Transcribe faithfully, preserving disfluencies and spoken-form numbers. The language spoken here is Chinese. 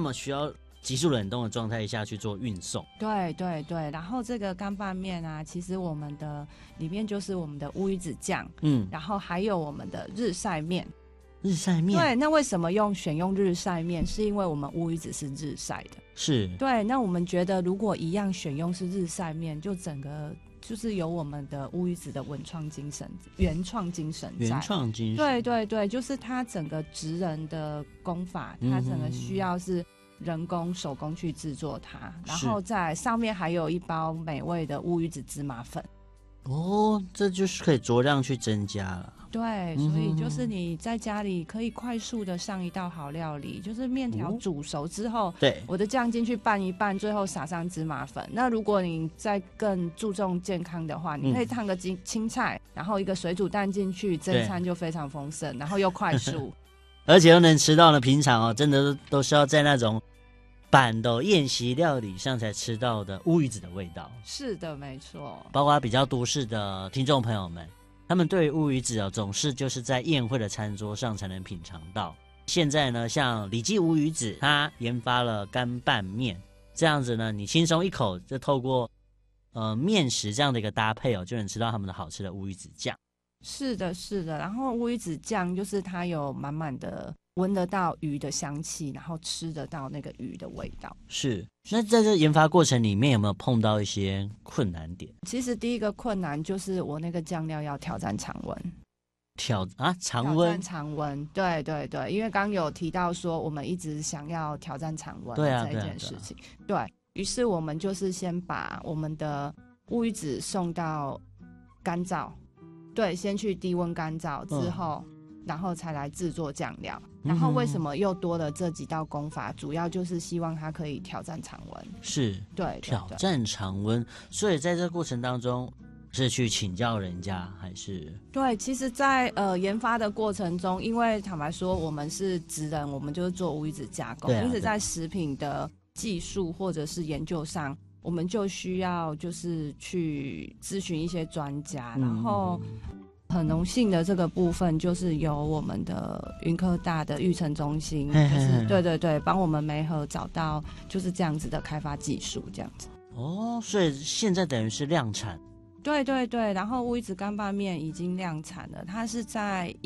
么需要急速冷冻的状态下去做运送。 对对对，然后这个干拌面啊，其实我们的里面就是我们的乌鱼子酱，嗯，然后还有我们的日晒面。 日晒面， 对，那为什么用选用日晒面？是因为我们乌鱼子是日晒的， 是对。那我们觉得如果一样选用是日晒面，就整个就是有我们的乌鱼子的文创精神、原创精神在， 原创精神， 对对对，就是它整个职人的功法，它整个需要是人工手工去制作它，然后在上面还有一包美味的乌鱼子芝麻粉。 哦，这就是可以酌量去增加了。 对，所以就是你在家里可以快速的上一道好料理，就是面条煮熟之后，对，我的酱进去拌一拌，最后撒上芝麻粉。那如果你再更注重健康的话，你可以烫个青青菜，然后一个水煮蛋进去，蒸餐就非常丰盛，然后又快速， 而且又能吃到呢。平常哦，真的都是要在那种板的宴席料理上才吃到的乌鱼子的味道。 是的，没错。 包括比较都市的听众朋友们，他们对于乌鱼子哦，总是就是在宴会的餐桌上才能品尝到。现在呢，像李记乌鱼子，它研发了干拌面，这样子呢，你轻松一口就透过呃面食这样的一个搭配哦，就能吃到他们的好吃的乌鱼子酱。 是的，是的。然后乌鱼子酱就是它有满满的闻得到鱼的香气，然后吃得到那个鱼的味道。 是。那在这研发过程里面有没有碰到一些困难点？ 其实第一个困难就是我那个酱料要挑战常温。 挑啊常温， 挑战常温，对对对，因为刚有提到说我们一直想要挑战常温这一件事情，对，啊对，啊对于是我们就是先把我们的乌鱼子送到干燥，对，先去低温干燥之后、嗯、然后才来制作酱料。然后为什么又多了这几道功法、嗯、主要就是希望它可以挑战常温。 是， 对, 对, 对，挑战常温。所以在这个过程当中是去请教人家还是？ 对，其实在呃研发的过程中，因为坦白说我们是职人，我们就是做乌鱼子加工、啊、因此在食品的技术或者是研究上，我们就需要就是去咨询一些专家、嗯、然后很荣幸的这个部分就是由我们的云科大的育成中心，就是对对对帮我们媒合找到就是这样子的开发技术这样子。 哦，所以现在等于是量产。 对对对，然后乌鱼子干拌面已经量产了，它是在